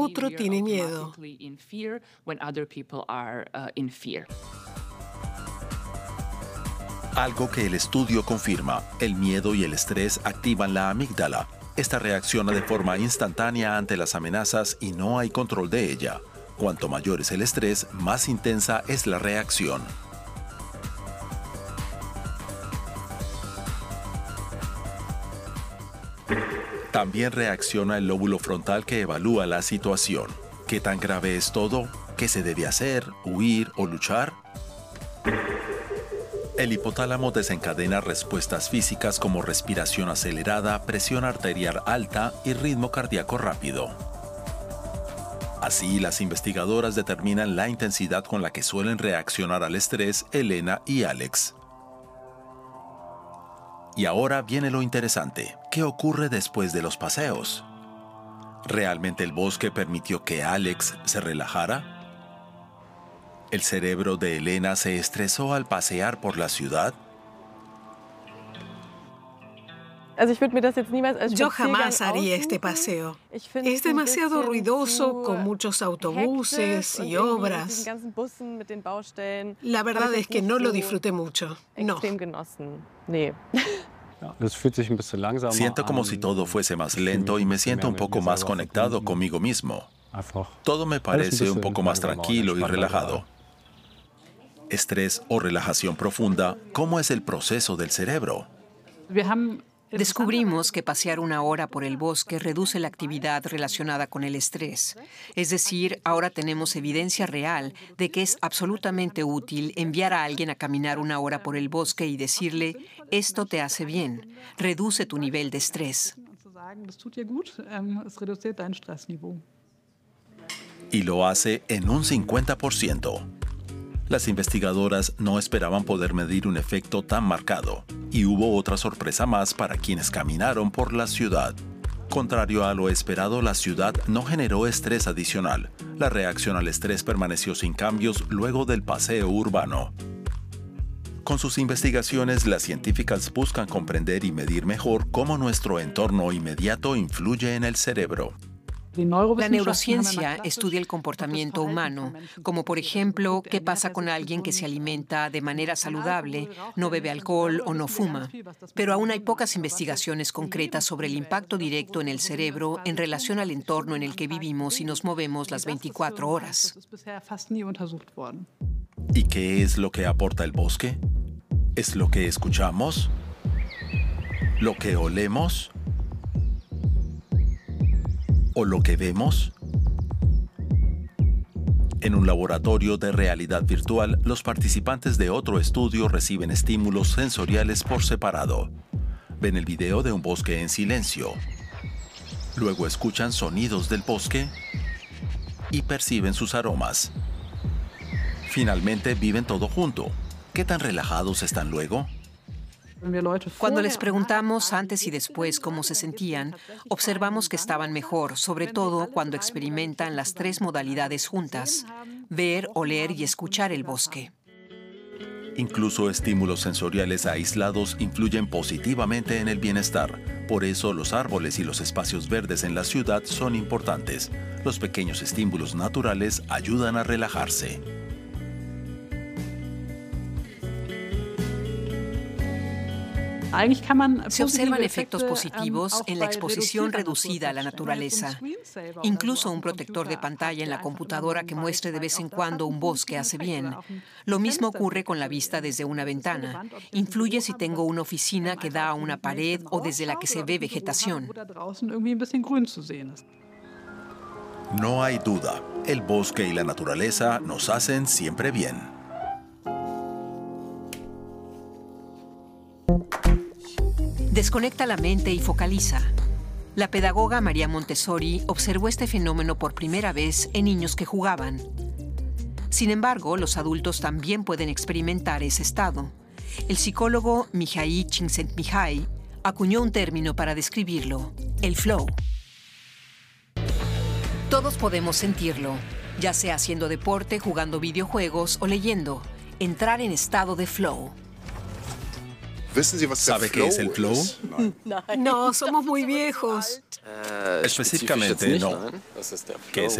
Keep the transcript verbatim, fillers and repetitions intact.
otro tiene miedo. Algo que el estudio confirma, el miedo y el estrés activan la amígdala. Esta reacciona de forma instantánea ante las amenazas y no hay control de ella. Cuanto mayor es el estrés, más intensa es la reacción. También reacciona el lóbulo frontal que evalúa la situación. ¿Qué tan grave es todo? ¿Qué se debe hacer? ¿Huir o luchar? El hipotálamo desencadena respuestas físicas como respiración acelerada, presión arterial alta y ritmo cardíaco rápido. Así, las investigadoras determinan la intensidad con la que suelen reaccionar al estrés Elena y Alex. Y ahora viene lo interesante. ¿Qué ocurre después de los paseos? ¿Realmente el bosque permitió que Alex se relajara? ¿El cerebro de Elena se estresó al pasear por la ciudad? Yo jamás haría este paseo. Es demasiado ruidoso, con muchos autobuses y obras. La verdad es que no lo disfruté mucho. No. Siento como si todo fuese más lento y me siento un poco más conectado conmigo mismo. Todo me parece un poco más tranquilo y relajado. Estrés o relajación profunda, ¿cómo es el proceso del cerebro? Descubrimos que pasear una hora por el bosque reduce la actividad relacionada con el estrés. Es decir, ahora tenemos evidencia real de que es absolutamente útil enviar a alguien a caminar una hora por el bosque y decirle, esto te hace bien, reduce tu nivel de estrés. Y lo hace en un cincuenta por ciento. Las investigadoras no esperaban poder medir un efecto tan marcado, y hubo otra sorpresa más para quienes caminaron por la ciudad. Contrario a lo esperado, la ciudad no generó estrés adicional. La reacción al estrés permaneció sin cambios luego del paseo urbano. Con sus investigaciones, las científicas buscan comprender y medir mejor cómo nuestro entorno inmediato influye en el cerebro. La neurociencia estudia el comportamiento humano, como por ejemplo, qué pasa con alguien que se alimenta de manera saludable, no bebe alcohol o no fuma. Pero aún hay pocas investigaciones concretas sobre el impacto directo en el cerebro en relación al entorno en el que vivimos y nos movemos las veinticuatro horas. ¿Y qué es lo que aporta el bosque? ¿Es lo que escuchamos? ¿Lo que olemos? ¿O lo que vemos? En un laboratorio de realidad virtual, los participantes de otro estudio reciben estímulos sensoriales por separado. Ven el video de un bosque en silencio. Luego escuchan sonidos del bosque y perciben sus aromas. Finalmente viven todo junto. ¿Qué tan relajados están luego? Cuando les preguntamos antes y después cómo se sentían, observamos que estaban mejor, sobre todo cuando experimentan las tres modalidades juntas: ver, oler y escuchar el bosque. Incluso estímulos sensoriales aislados influyen positivamente en el bienestar. Por eso los árboles y los espacios verdes en la ciudad son importantes. Los pequeños estímulos naturales ayudan a relajarse. Se observan efectos positivos en la exposición reducida a la naturaleza. Incluso un protector de pantalla en la computadora que muestre de vez en cuando un bosque hace bien. Lo mismo ocurre con la vista desde una ventana. Influye si tengo una oficina que da a una pared o desde la que se ve vegetación. No hay duda, el bosque y la naturaleza nos hacen siempre bien. Desconecta la mente y focaliza. La pedagoga María Montessori observó este fenómeno por primera vez en niños que jugaban. Sin embargo, los adultos también pueden experimentar ese estado. El psicólogo Mihaly Csikszentmihalyi acuñó un término para describirlo: el flow. Todos podemos sentirlo, ya sea haciendo deporte, jugando videojuegos o leyendo. Entrar en estado de flow. ¿Sabe qué es el flow? No, somos muy viejos. Específicamente, no. ¿Qué es